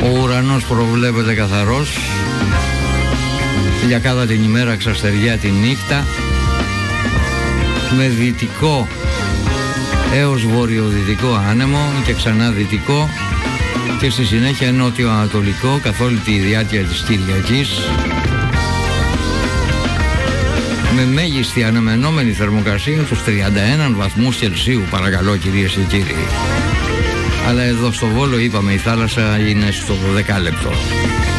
Ο ουρανός προβλέπεται καθαρός, λιακάδα την ημέρα, ξαστεριά τη νύχτα, με δυτικό έως βορειοδυτικό άνεμο και ξανά δυτικό και στη συνέχεια νότιο-ανατολικό καθ' όλη τη διάρκεια της Κυριακής, με μέγιστη αναμενόμενη θερμοκρασία στους 31 βαθμούς Κελσίου, παρακαλώ κυρίες και κύριοι. Αλλά εδώ στο Βόλο είπαμε η θάλασσα είναι στο 10 λεπτό.